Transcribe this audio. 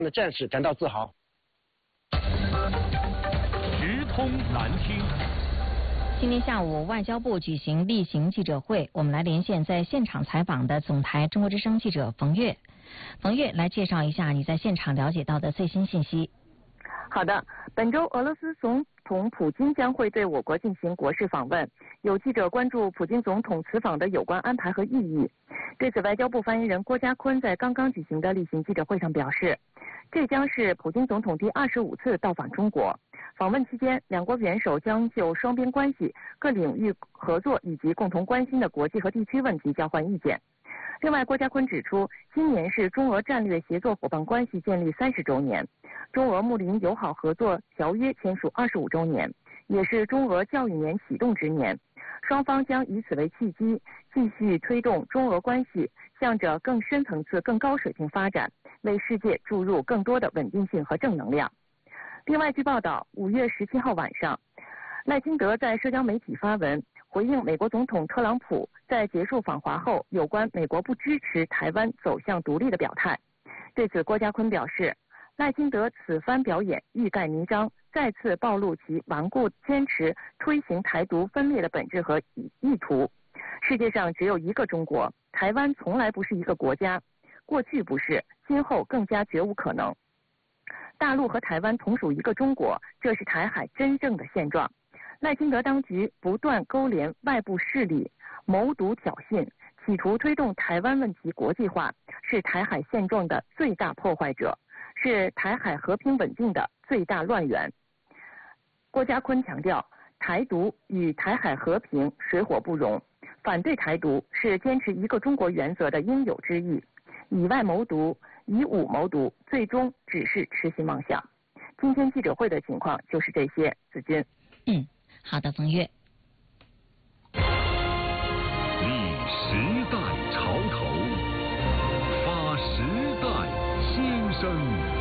的战士感到自豪。 直通南听。 今天下午，外交部举行例行记者会，我们来连线在现场采访的总台中国之声记者冯月。冯月来介绍一下你在现场了解到的最新信息。 好的，本周俄罗斯总统普京将会对我国进行国事访问，有记者关注普京总统此访的有关安排和意义。对此，外交部发言人郭家坤在刚刚举行的例行记者会上表示，这将是普京总统第25次到访中国。访问期间，两国元首将就双边关系、各领域合作以及共同关心的国际和地区问题交换意见。另外，郭家坤指出，今年是中俄战略协作伙伴关系建立30周年，中俄睦邻友好合作条约签署25周年，也是中俄教育年启动之年。双方将以此为契机，继续推动中俄关系向着更深层次、更高水平发展，为世界注入更多的稳定性和正能量。另外，据报道，5月17号晚上，赖清德在社交媒体发文回应美国总统特朗普在结束访华后有关美国不支持台湾走向独立的表态。对此，郭家坤表示，赖清德此番表演欲盖弥彰，再次暴露其顽固坚持推行台独分裂的本质和意图。世界上只有一个中国，台湾从来不是一个国家，过去不是，今后更加绝无可能。大陆和台湾同属一个中国，这是台海真正的现状。赖清德当局不断勾连外部势力，谋独挑衅，企图推动台湾问题国际化，是台海现状的最大破坏者，是台海和平稳定的最大乱源。郭家坤强调，台独与台海和平水火不容，反对台独是坚持一个中国原则的应有之义，以外谋独，以武谋独，最终只是痴心妄想。今天记者会的情况就是这些，子君。 好的，冯月。 立时代潮头，发时代心声。